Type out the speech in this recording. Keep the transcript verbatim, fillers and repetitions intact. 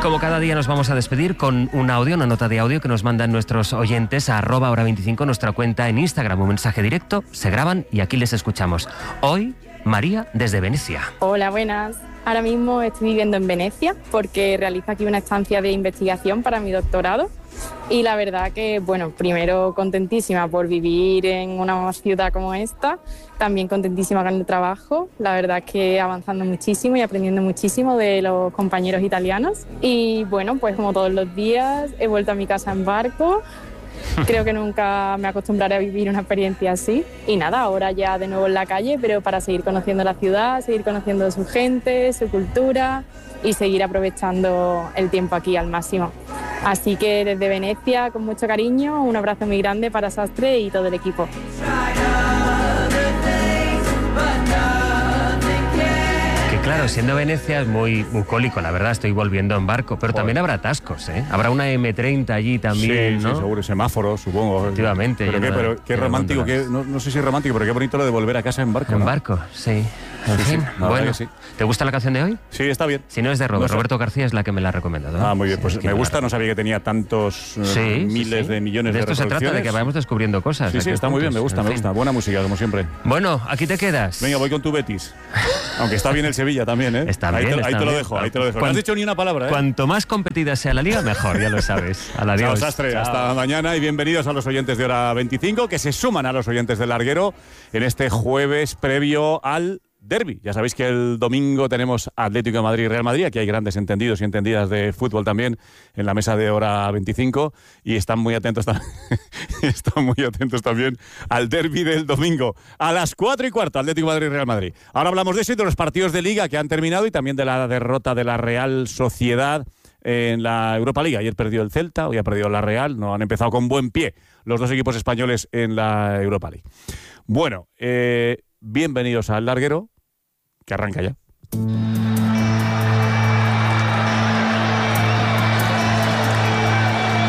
Como cada día nos vamos a despedir con un audio, una nota de audio que nos mandan nuestros oyentes a arroba hora veinticinco, nuestra cuenta en Instagram. Un mensaje directo, se graban y aquí les escuchamos. Hoy, María desde Venecia. Hola, buenas. Ahora mismo estoy viviendo en Venecia porque realizo aquí una estancia de investigación para mi doctorado. Y la verdad que, bueno, primero contentísima por vivir en una ciudad como esta, también contentísima con el trabajo, la verdad que avanzando muchísimo y aprendiendo muchísimo de los compañeros italianos. Y bueno, pues como todos los días he vuelto a mi casa en barco. Creo que nunca me acostumbraré a vivir una experiencia así. Y nada, ahora ya de nuevo en la calle, pero para seguir conociendo la ciudad, seguir conociendo su gente, su cultura y seguir aprovechando el tiempo aquí al máximo. Así que desde Venecia, con mucho cariño, un abrazo muy grande para Sastre y todo el equipo. Claro, siendo Venecia es muy bucólico, la verdad, estoy volviendo en barco, pero Joder. También habrá atascos, ¿eh? Habrá una eme treinta allí también, sí, ¿no? Sí, seguro, semáforos, supongo. Efectivamente. Pero qué, pero qué romántico, qué, no, no sé si es romántico, pero qué bonito lo de volver a casa en barco, En ¿no? barco, sí. En sí, fin, sí, bueno, sí. ¿te gusta la canción de hoy? Sí, está bien. Si no es de Robert, no sé. Roberto García es la que me la ha recomendado, ¿no? Ah, muy bien, pues sí, me gusta, no sabía que tenía tantos sí, uh, miles sí, sí. de millones de, de esto se trata, de que vayamos descubriendo cosas. Sí, sí, está muy bien, me gusta, me gusta. Buena música, como siempre. Bueno, aquí te quedas. Venga, voy con tu Betis. Aunque está bien el Sevilla también, ¿eh? Está ahí bien, te, está ahí te lo bien. dejo, ahí te lo dejo. Cuan, no has dicho ni una palabra, ¿eh? Cuanto más competida sea la liga, mejor, ya lo sabes. A la Chao, Sastre. Chao. Hasta mañana y bienvenidos a los oyentes de Hora veinticinco, que se suman a los oyentes del Larguero en este jueves previo al derbi. Ya sabéis que el domingo tenemos Atlético de Madrid y Real Madrid. Aquí hay grandes entendidos y entendidas de fútbol también en la mesa de Hora veinticinco y están muy atentos también, están muy atentos también al derbi del domingo a las cuatro y cuarto, Atlético de Madrid y Real Madrid. Ahora hablamos de eso y de los partidos de Liga que han terminado y también de la derrota de la Real Sociedad en la Europa League. Ayer perdió el Celta, hoy ha perdido la Real. No han empezado con buen pie los dos equipos españoles en la Europa League. Bueno, eh, bienvenidos al Larguero, que arranca ya.